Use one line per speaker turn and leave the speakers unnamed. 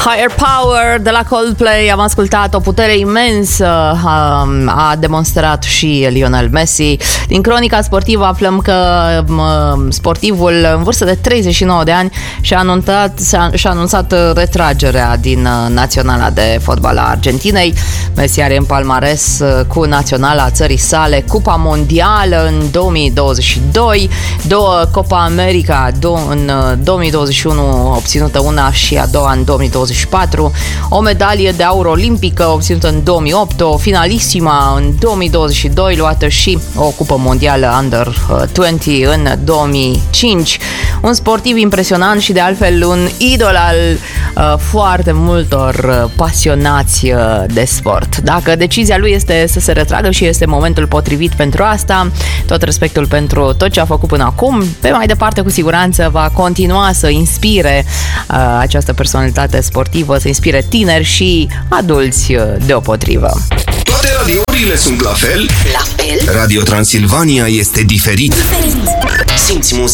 Higher Power de la Coldplay, am ascultat o putere imensă, a demonstrat și Lionel Messi. Din cronica sportivă aflăm că sportivul în vârstă de 39 de ani și-a anunțat retragerea din Naționala de Fotbal a Argentinei. Messi are în palmares cu naționala țării sale Cupa Mondială în 2022, două Copa America în 2021 obținută una și a doua în 2024, o medalie de aur olimpică obținută în 2008, o finalissima în 2022, luată și o Cupă Mondială Under 20 în 2005. Un sportiv impresionant și de altfel un idol al foarte multor pasionați de sport. Dacă decizia lui este să se retragă și este momentul potrivit pentru asta, tot respectul pentru tot ce a făcut până acum, pe mai departe cu siguranță va continua să inspire această personalitate sportivă, să inspire tineri și adulți deopotrivă.
Toate radiourile sunt la fel?
La fel?
Radio Transilvania este diferit.
Simți muzica